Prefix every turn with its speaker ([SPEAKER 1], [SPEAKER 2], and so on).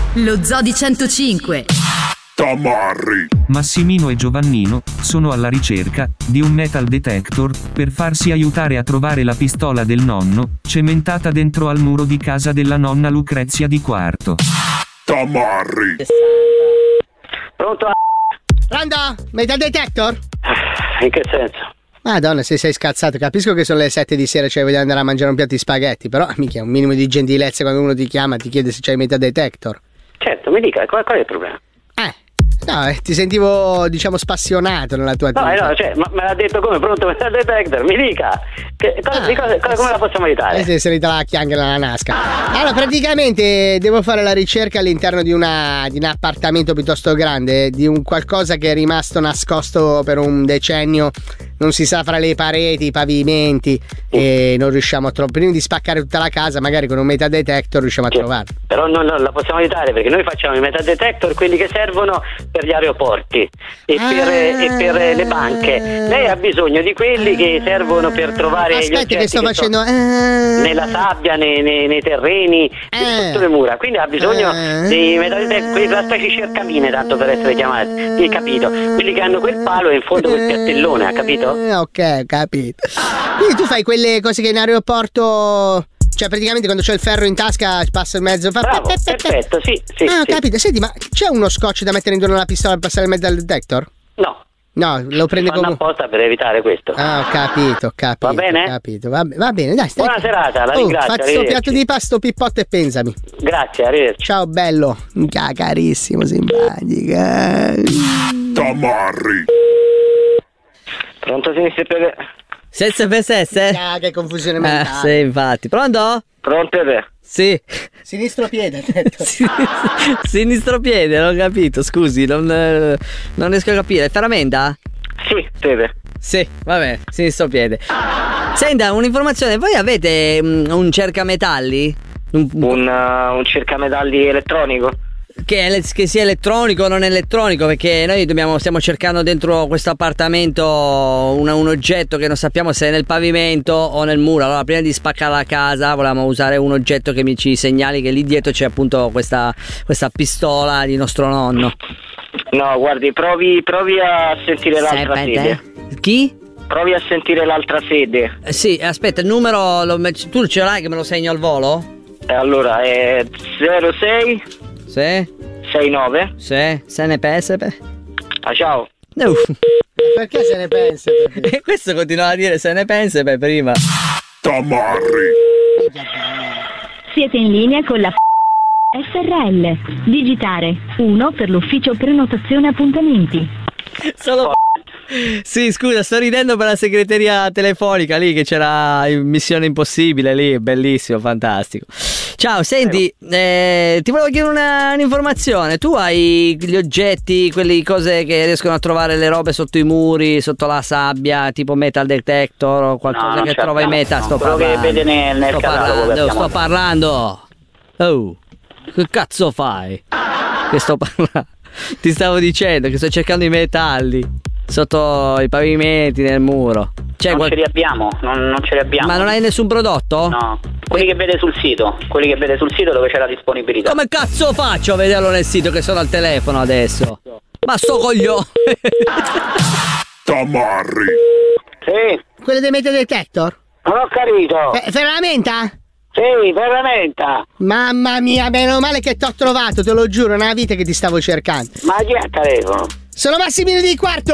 [SPEAKER 1] Lo Zoo di 105.
[SPEAKER 2] Tamarri.
[SPEAKER 3] Massimino e Giovannino sono alla ricerca di un metal detector per farsi aiutare a trovare la pistola del nonno, cementata dentro al muro di casa della nonna Lucrezia di Quarto.
[SPEAKER 2] Tamarri.
[SPEAKER 4] Pronto?
[SPEAKER 5] Pronto? Metal detector?
[SPEAKER 4] In che senso?
[SPEAKER 5] Madonna, se sei scazzato, capisco che sono le 7 di sera, cioè voglio andare a mangiare un piatto di spaghetti, però mica un minimo di gentilezza quando uno ti chiama, ti chiede se c'hai metal detector.
[SPEAKER 4] Certo, mi dica, qual è il problema?
[SPEAKER 5] No, ti sentivo, diciamo, spassionato nella tua attività.
[SPEAKER 4] No, cioè, me l'ha detto come pronto metal detector, mi dica, come la possiamo aiutare?
[SPEAKER 5] Si è salita la chianghera nella nasca. Allora, praticamente devo fare la ricerca all'interno di un appartamento piuttosto grande, di un qualcosa che è rimasto nascosto per un decennio, non si sa, fra le pareti, i pavimenti, e non riusciamo a trovare. Prima di spaccare tutta la casa, magari con un metal detector riusciamo a trovarlo.
[SPEAKER 4] Però non la possiamo aiutare, perché noi facciamo i metal detector, quelli che servono per gli aeroporti e per le banche. Lei ha bisogno di quelli che servono per trovare gli oggetti
[SPEAKER 5] che sto facendo
[SPEAKER 4] nella sabbia, nei terreni, sotto le mura. Quindi ha bisogno dei metal detector, quelli della specie cercamine, tanto per essere chiamati. Hai capito? Quelli che hanno quel palo e in fondo quel piattellone, ha capito?
[SPEAKER 5] Ok, capito. Quindi tu fai quelle cose che in aeroporto, cioè praticamente quando c'è il ferro in tasca passa in mezzo, fa
[SPEAKER 4] bravo, perfetto, sì.
[SPEAKER 5] Ho capito. Senti, ma c'è uno scotch da mettere intorno alla pistola per passare il metal detector? No, lo prende come
[SPEAKER 4] apposta per evitare questo.
[SPEAKER 5] Ho capito.
[SPEAKER 4] Va bene?
[SPEAKER 5] Capito. Va bene, dai, stai.
[SPEAKER 4] Buona serata, la ringrazio.
[SPEAKER 5] Faccio sto piatto di pasto pippotto e pensami.
[SPEAKER 4] Grazie, arrivederci.
[SPEAKER 5] Ciao bello, carissimo, simpatica.
[SPEAKER 2] Tamarri.
[SPEAKER 4] Pronto, sinistra per...
[SPEAKER 6] Senza per sesse?
[SPEAKER 5] Che confusione mentale.
[SPEAKER 6] Sì, infatti. Pronto?
[SPEAKER 4] Pronto per te?
[SPEAKER 6] Sì.
[SPEAKER 5] Sinistro piede, detto.
[SPEAKER 6] Sinistro piede, non ho capito, scusi, non riesco a capire. Ferramenta?
[SPEAKER 4] Sì, Pepe.
[SPEAKER 6] Sì, vabbè, sinistro piede. Senta, un'informazione, voi avete un cercametalli?
[SPEAKER 4] Un cercametalli elettronico?
[SPEAKER 6] Che sia elettronico o non elettronico, perché noi stiamo cercando dentro questo appartamento un oggetto che non sappiamo se è nel pavimento o nel muro. Allora, prima di spaccare la casa volevamo usare un oggetto che ci segnali che lì dietro c'è appunto questa pistola di nostro nonno.
[SPEAKER 4] No, guardi, provi a sentire l'altra sede.
[SPEAKER 6] Chi?
[SPEAKER 4] Provi a sentire l'altra sede.
[SPEAKER 6] Sì, aspetta, il numero tu ce l'hai che me lo segno al volo?
[SPEAKER 4] Allora è 06
[SPEAKER 6] Sì
[SPEAKER 4] 69
[SPEAKER 6] Sì, se ne pensa.
[SPEAKER 4] Ciao.
[SPEAKER 5] Perché se ne pensa?
[SPEAKER 6] E questo continua a dire se ne pensa per prima.
[SPEAKER 2] Tamarri.
[SPEAKER 7] Siete in linea con la SRL. Digitare 1 per l'ufficio prenotazione appuntamenti.
[SPEAKER 6] Solo sì, scusa, sto ridendo per la segreteria telefonica lì che c'era Missione Impossibile lì, bellissimo, fantastico. Ciao, senti, ti volevo chiedere un'informazione. Tu hai gli oggetti, quelle cose che riescono a trovare le robe sotto i muri, sotto la sabbia, tipo metal detector o qualcosa che trova in metal? Sto parlando.
[SPEAKER 4] Che vede nel catalogo.
[SPEAKER 6] Sto parlando. Oh, che cazzo fai? Che sto parlando? Ti stavo dicendo che sto cercando i metalli sotto i pavimenti, nel muro.
[SPEAKER 4] Non ce li abbiamo, non ce li abbiamo.
[SPEAKER 6] Ma non hai nessun prodotto?
[SPEAKER 4] No, quelli che vede sul sito dove c'è la disponibilità.
[SPEAKER 6] Come cazzo faccio a vederlo nel sito che sono al telefono adesso? Ma sto coglione.
[SPEAKER 2] Tamarri.
[SPEAKER 4] Sì.
[SPEAKER 5] Quelle dei metal detector?
[SPEAKER 4] Non ho capito.
[SPEAKER 5] Ferramenta?
[SPEAKER 4] Sì, veramente.
[SPEAKER 5] Mamma mia, meno male che t'ho trovato, te lo giuro, è una vita che ti stavo cercando.
[SPEAKER 4] Ma chi ha il telefono?
[SPEAKER 5] Sono Massimino di Quarto.